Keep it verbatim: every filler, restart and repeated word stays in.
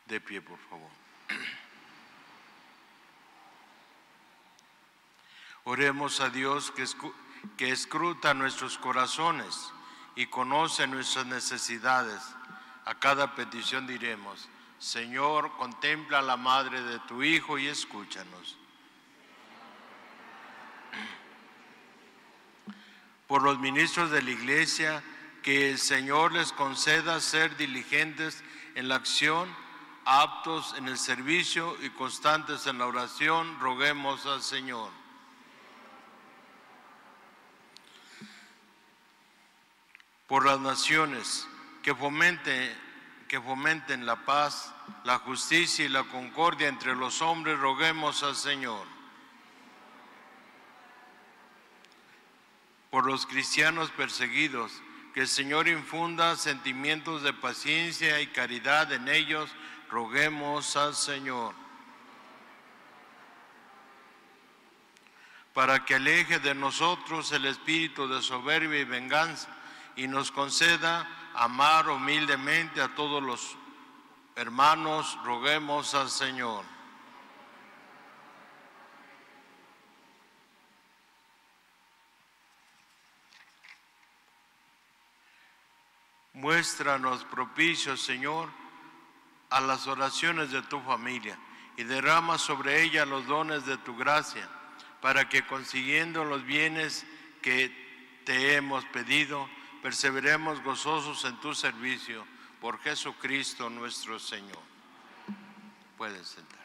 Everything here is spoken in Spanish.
De pie, por favor. Oremos a Dios que, escu que escruta nuestros corazones y conoce nuestras necesidades. A cada petición diremos: Señor, contempla a la madre de tu Hijo y escúchanos. Por los ministros de la Iglesia, que el Señor les conceda ser diligentes en la acción, aptos en el servicio y constantes en la oración, roguemos al Señor. Por las naciones, que fomenten, que fomenten la paz, la justicia y la concordia entre los hombres, roguemos al Señor. Por los cristianos perseguidos, que el Señor infunda sentimientos de paciencia y caridad en ellos, roguemos al Señor. Para que aleje de nosotros el espíritu de soberbia y venganza y nos conceda amar humildemente a todos los hermanos, roguemos al Señor. Muéstranos propicio, Señor, a las oraciones de tu familia y derrama sobre ella los dones de tu gracia, para que consiguiendo los bienes que te hemos pedido, perseveremos gozosos en tu servicio, por Jesucristo nuestro Señor. Puedes sentar.